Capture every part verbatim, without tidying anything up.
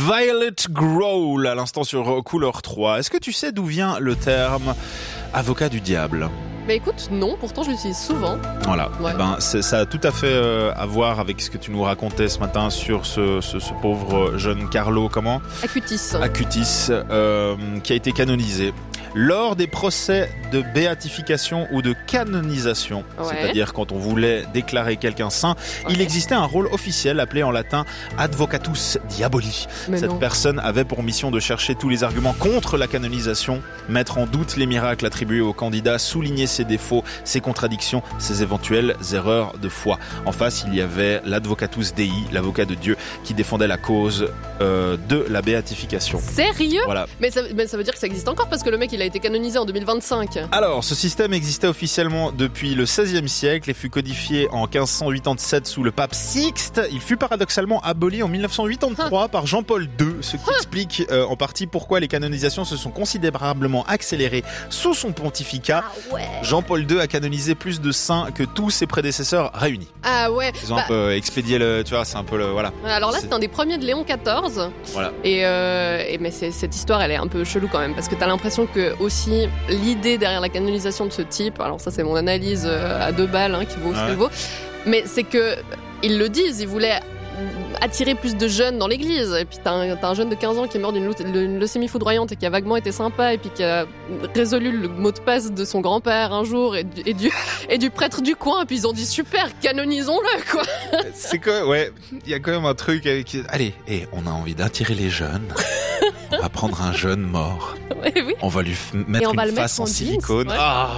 Violet Growl à l'instant sur Couleur trois. Est-ce que tu sais d'où vient le terme avocat du diable ? Bah écoute, non, pourtant je l'utilise souvent. Voilà, Ouais. eh ben, c'est, ça a tout à fait euh, à voir avec ce que tu nous racontais ce matin sur ce, ce, ce pauvre jeune Carlo, comment ? Acutis. Acutis, euh, qui a été canonisé. Lors des procès de béatification ou de canonisation, Ouais. c'est-à-dire quand on voulait déclarer quelqu'un saint, Ouais. il existait un rôle officiel appelé en latin advocatus diaboli. Mais Cette non. personne avait pour mission de chercher tous les arguments contre la canonisation, mettre en doute les miracles attribués aux candidats, souligner ses défauts, ses contradictions, ses éventuelles erreurs de foi. En face, il y avait l'advocatus dei, l'avocat de Dieu, qui défendait la cause euh, de la béatification. Sérieux ? Voilà. mais ça, mais ça veut dire que ça existe encore parce que le mec il a été canonisé en deux mille vingt-cinq. Alors, ce système existait officiellement depuis le seizième siècle et fut codifié en quinze cent quatre-vingt-dix-sept sous le pape Sixte. Il fut paradoxalement aboli en dix-neuf cent quatre-vingt-treize par Jean-Paul deux, ce qui explique euh, en partie pourquoi les canonisations se sont considérablement accélérées sous son pontificat. Ah ouais. Jean-Paul deux a canonisé plus de saints que tous ses prédécesseurs réunis. Ah ouais. Ils ont Bah, un peu expédié le, tu vois, c'est un peu le, voilà. alors là C'est- c'est un des premiers de Léon quatorze. Voilà. Et, euh, et mais c'est, cette histoire elle est un peu chelou quand même parce que t'as l'impression que aussi l'idée derrière la canonisation de ce type, alors ça c'est mon analyse euh, à deux balles hein, qui vaut ce Ouais. qu'elle vaut, mais c'est que ils le disent, ils voulaient attirer plus de jeunes dans l'église. Et puis t'as un, t'as un jeune de quinze ans qui est mort d'une, leu- d'une leucémie foudroyante et qui a vaguement été sympa et puis qui a résolu le mot de passe de son grand-père un jour et du, et du, et du prêtre du coin. Et puis ils ont dit super, canonisons-le quoi. C'est que, ouais, il y a quand même un truc avec, allez, et on a envie d'attirer les jeunes. On va prendre un jeune mort. Ouais, oui. On va lui f- mettre Et on une va le face mettre en en jeans, silicone. ouais. Ah.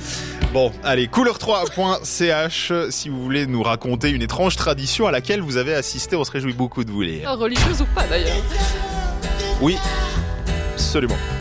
Bon, allez, couleur trois point c h si vous voulez nous raconter une étrange tradition à laquelle vous avez assisté. On se réjouit beaucoup de vous lire. Religieuse ou pas d'ailleurs. Oui, absolument.